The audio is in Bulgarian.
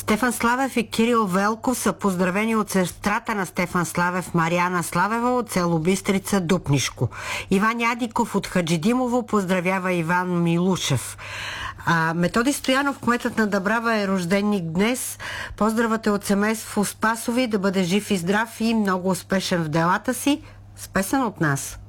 Стефан Славев и Кирил Велков са поздравени от сестрата на Стефан Славев, Мариана Славева от село Бистрица, Дупнишко. Иван Ядиков от Хаджидимово поздравява Иван Милушев. Методи Стоянов, кметът на Дъбрава, е рожденник днес. Поздравът е от семейство Спасови, да бъде жив и здрав и много успешен в делата си. С песен от нас.